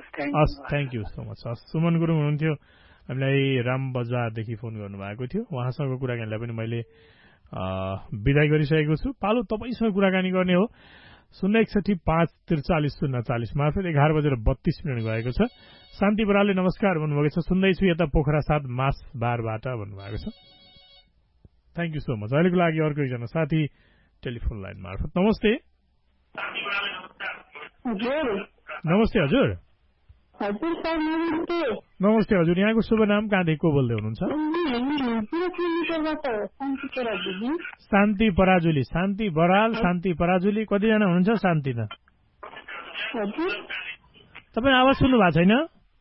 Thank you so much. Suman Gurung हुनुहुन्थ्यो, हामीलाई राम बजारदेखि फोन गर्नुभएको थियो। उहाँसँग कुराकानीलाई पनि मैले विदाई गरिसकेको छु। पालो तपाईसँग कुराकानी गर्ने हो 061-543-040 मार्फत 11:32 गएको छ। शान्ति बरालले नमस्कार भन्नुभएको छ, सुन्दैछु यता पोखरा 7 मास बारबाट भन्नुभएको छ। Thank you so much. अहिलेको लागि अर्को एकजना साथी टेलिफोन लाइन मार्फत। नमस्ते। नमस्ते हजुर। नमस्ते हजुर, यहाँको शुभ नाम, कहाँदेखि को बोल्दै हुनुहुन्छ? शान्ति पराजुली। शान्ति बराल, शान्ति पराजुली, कतिजना हुनुहुन्छ शान्ति त? तपाईँ आवाज सुन्नु भएको छैन?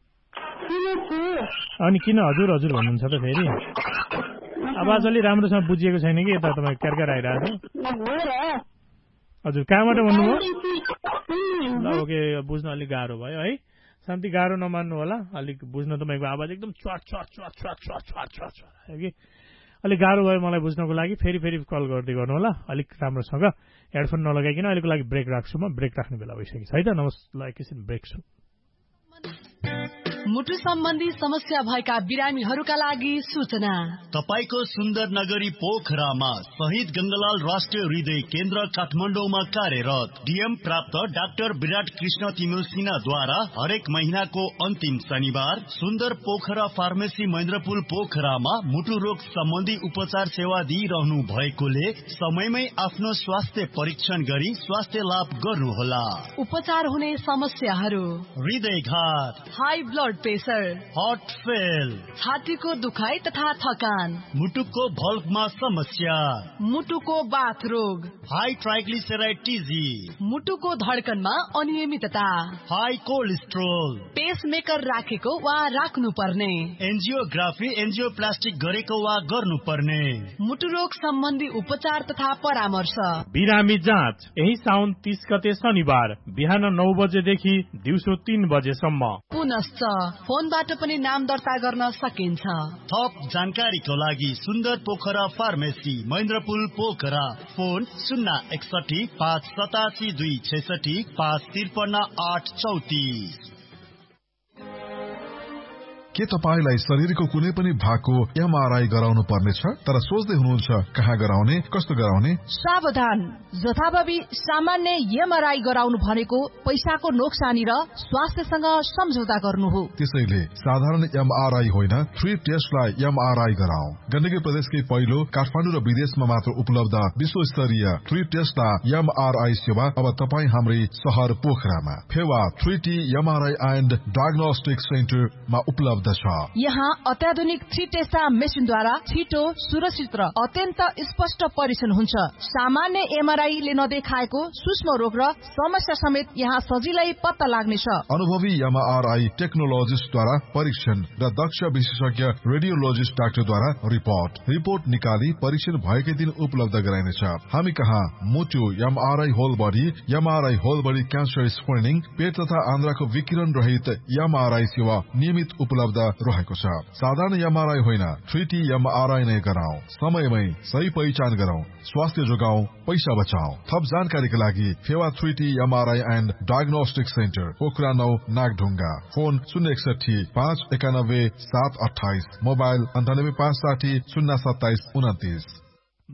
अनि किन हजुर हजुर भन्नुहुन्छ त फेरि? आवाज अलि राम्रोसँग बुझिएको छैन कि यता तपाईँ क्यारकार आइरहेको छ। हजुर, कहाँबाट भन्नुभयो? ल ओके, बुझ्न अलिक गाह्रो भयो है। शान्ति गाह्रो नमान्नु होला, अलिक बुझ्न तपाईँको आवाज एकदम च्वाट च्वाट च्वाट च्वाट च्वाट च्वाट च्वाट च्वाट कि अलिक गाह्रो भयो मलाई बुझ्नको लागि। फेरि कल गर्दै गर्नु होला, अलिक राम्रोसँग हेडफोन नलगाइकन। अहिलेको लागि ब्रेक राख्छु म, ब्रेक राख्ने बेला भइसकेको छ है त। ल एकैछिन ब्रेक छु। मुटु सम्बन्धी समस्या भएका बिरामीहरूका लागि सूचना। तपाईको सुन्दर नगरी पोखरामा शहीद गंगालाल राष्ट्रिय हृदय केन्द्र काठमाडौँमा कार्यरत डीएम प्राप्त डाक्टर विराट कृष्ण तिमिल सिन्हाद्वारा हरेक महीनाको अन्तिम शनिबार सुन्दर पोखरा फार्मेसी महेन्द्रपुल पोखरामा मुटु रोग सम्बन्धी उपचार सेवा दिइरहनु भएकोले समयमै आफ्नो स्वास्थ्य परीक्षण गरी स्वास्थ्य लाभ गर्नुहोला। उपचार हुने समस्याहरू: हृदयघात, high blood pressure, heart fail, छातीको दुखाइ तथा थकान, मुटुको भल्भमा समस्या, मुटुको बाथ रोग, हाई ट्राइग्लिसराइड टिजी, मुटुको धड्कनमा अनियमितता, हाई कोलेस्ट्रोल, पेसमेकर राखेको वा राख्नु पर्ने, एन्जियोग्राफी एन्जियोप्लास्टिक गरेको वा गर्नुपर्ने, मुटु रोग सम्बन्धी उपचार तथा परामर्श। बिरामी जाँच यही साउन 30 गते शनिबार बिहान 9 बजेदेखि दिउँसो 3 बजेसम्म। पुनश्च फोनबाट पनि नाम दर्ता गर्न सकिन्छ। थप जानकारीको लागि सुन्दर पोखरा फार्मेसी महेन्द्रपुल पोखरा, फोन 061-587-266-553-834। के तपाईलाई शरीरको कुनै पनि भागको एमआरआई गराउनु पर्नेछ तर सोच्दै हुनुहुन्छ कहाँ गराउने, कस्तो गराउने? सावधान, जथाभावी सामान्य एमआरआई गराउनु भनेको पैसाको नोक्सानी र स्वास्थ्यसँग सम्झौता गर्नु हो। त्यसैले साधारण एमआरआई होइन 3 टेस्टलाई एमआरआई गराऊ। गण्डकी प्रदेशकै पहिलो काठमाडौँ र विदेशमा मात्र उपलब्ध विश्वस्तरीय 3 टेस्टला एमआरआई सेवा अब तपाईँ हाम्रै शहर पोखरामा Phewa 3T MRI and diagnostic सेन्टरमा उपलब्ध छ। यहाँ अत्याधुनिक 3 टेस्टा मेसिनद्वारा छिटो, सुरक्षित र अत्यन्त स्पष्ट परीक्षण हुन्छ। सामान्य एमआरआईले नदेखाएको सूक्ष्म रोग र समस्या समेत यहाँ सजिलै पत्ता लाग्नेछ। अनुभवी एमआरआई टेक्नोलोजिस्टद्वारा परीक्षण र दक्ष विशेषज्ञ रेडियोलोजिस्ट डाक्टरद्वारा रिपोर्ट निकाली परीक्षण भएकै दिन उपलब्ध गराइनेछ। हामी कहाँ मुटु MRI whole body, MRI whole body cancer screening, पेट तथा आन्द्राको विकिरण रहित एमआरआई सेवा नियमित उपलब्ध रहेको छ। साधारण एमआरआई होइन 3T एमआरआई नै गराऊ। समयमै सही पहिचान गराऊ, स्वास्थ्य जोगाऊ, पैसा बचाऊ। थप जानकारीका लागि Phewa 3T MRI and diagnostic centre Pokhara 9 Nagdhunga, phone 061-591-728, mobile 98-560-027-29।